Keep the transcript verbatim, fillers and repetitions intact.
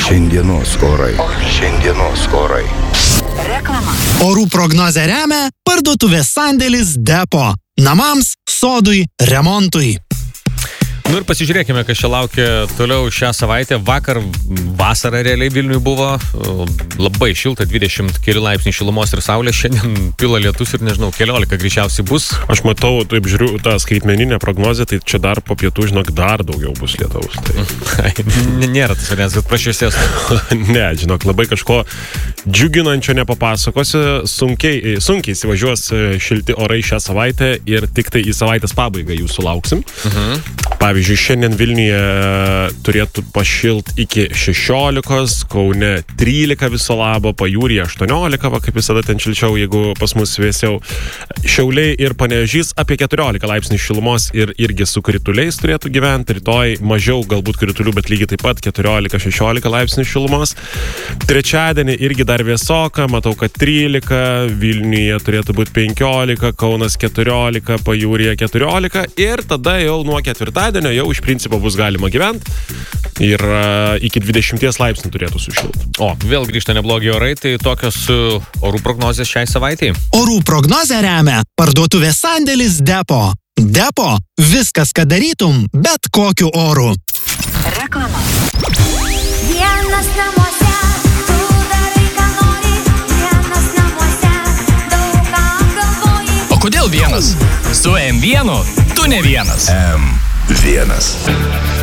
Šiandienos orai. Šiandienos orai. Reklama. Orų prognozę remia parduotuvės sandėlis Depo. Namams, sodui, remontui. Nu ir pasižiūrėkime, kas čia laukia toliau šią savaitę. Vakar vasara realiai Vilniui buvo labai šilta, dvidešimt keli laipsniai šilumos ir saulės. Šiandien pila lietus ir nežinau, keliolika greičiausiai bus. Aš matau, taip žiūriu, tą skaitmeninę prognozę, tai čia dar po pietų, žinok, dar daugiau bus lietaus. Tai... Nėra tas variantas, kad prašviesės. Ne, žinok, labai kažko džiuginančio nepapasakosiu. Sunkiai, sunkiai įsivažiuos šilti orai šią savaitę ir tik tai į savaitės pabaigą jūsų lauksim. Mhm. Pavyzdžiui, šiandien Vilniuje turėtų pašilt iki šešiolikos, Kaune trylika viso labo, Pajūryje aštuoniolika, va, kaip visada ten šilčiau, jeigu pas mus vėsiau. Šiauliai ir Panevėžys apie keturiolika laipsnių šilumos ir irgi su krituliais turėtų gyventi. Rytoj mažiau galbūt kritulių, bet lygiai taip pat keturiolika šešiolika laipsnių šilumos. Trečiadienį irgi dar vėsoka, matau, kad trylika, Vilniuje turėtų būti penkiolika, Kaunas keturiolika, Pajūryje keturiolika ir tada jau nuo ketvirtadienio jau iš principo bus galima gyventi ir uh, iki dvidešimties laipsnių turėtų sušilti. O, vėl grįžta neblogi orai, tai tokios uh, orų prognozės šiai savaitei. Orų prognozę remia parduotuvės sandėlis Depo. Depo – viskas, ką darytum, bet kokiu oru. Reklama. Vienas namuose, tu darai, ką nori. Vienas namuose, daug ką galvoji. O kodėl vienas? Su M vienu tu ne vienas. M vienas.